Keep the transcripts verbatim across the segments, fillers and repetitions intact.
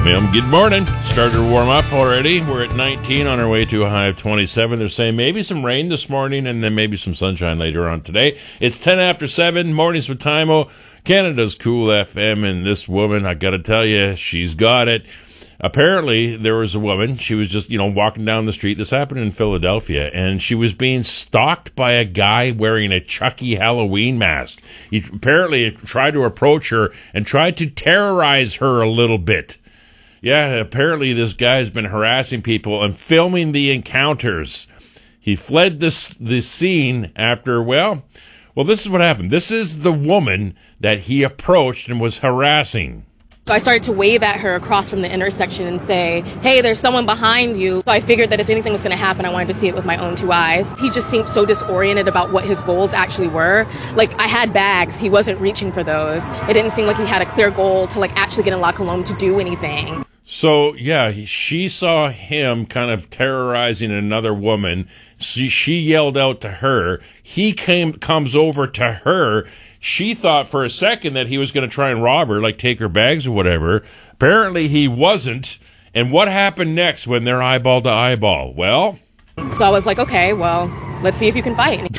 Well, good morning. Started to warm up already. We're at nineteen on our way to a high of twenty-seven. They're saying maybe some rain this morning and then maybe some sunshine later on today. It's ten after seven, mornings with Timo, Canada's Cool F M, and this woman, I got to tell you, she's got it. Apparently, there was a woman, she was just, you know, walking down the street. This happened in Philadelphia, and she was being stalked by a guy wearing a Chucky Halloween mask. He apparently tried to approach her and tried to terrorize her a little bit. Yeah, apparently this guy's been harassing people and filming the encounters. He fled this the scene after, well, well, this is what happened. This is the woman that he approached and was harassing. So I started to wave at her across from the intersection and say, hey, there's someone behind you. So I figured that if anything was going to happen, I wanted to see it with my own two eyes. He just seemed so disoriented about what his goals actually were. Like, I had bags. He wasn't reaching for those. It didn't seem like he had a clear goal to, like, actually get in La Colombe to do anything. So, yeah, she saw him kind of terrorizing another woman. She, she yelled out to her. He came comes over to her. She thought for a second that he was going to try and rob her, like take her bags or whatever. Apparently he wasn't. And what happened next when they're eyeball to eyeball? Well... So I was like, okay, well, let's see if you can fight.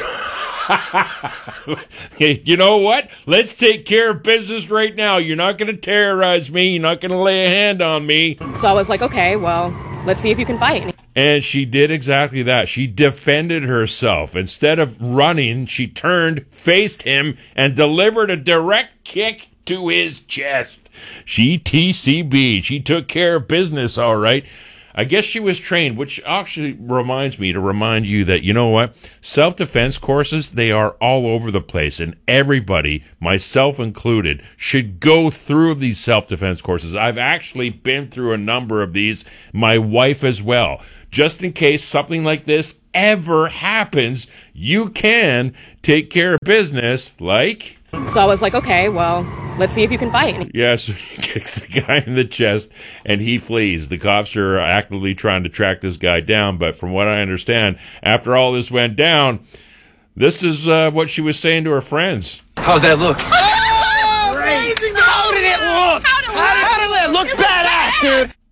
Hey, you know what? Let's take care of business right now. You're not going to terrorize me. You're not going to lay a hand on me. So I was like, okay, well, let's see if you can fight. And she did exactly that. She defended herself. Instead of running, she turned, faced him, and delivered a direct kick to his chest. She T C B. She took care of business, all right. I guess she was trained, which actually reminds me to remind you that, you know what? Self-defense courses, they are all over the place, and everybody, myself included, should go through these self-defense courses. I've actually been through a number of these, my wife as well. Just in case something like this ever happens, you can take care of business like... So I was like, okay, well, let's see if you can fight. Yeah, so he kicks the guy in the chest, and he flees. The cops are actively trying to track this guy down, but from what I understand, after all this went down, this is uh, what she was saying to her friends. How'd that look? Oh, amazing! How did it look? How did it look? How did it look? Badass, dude!